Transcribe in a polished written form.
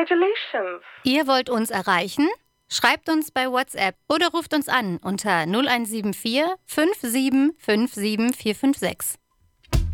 Congratulations! Ihr wollt uns erreichen? Schreibt uns bei WhatsApp oder ruft uns an unter 0174 57 57 456.